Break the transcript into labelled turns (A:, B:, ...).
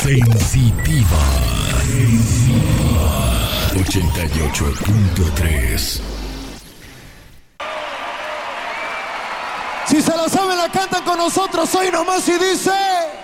A: Sensitiva. 88.3.
B: Si se la saben, la cantan con nosotros hoy nomás y dice...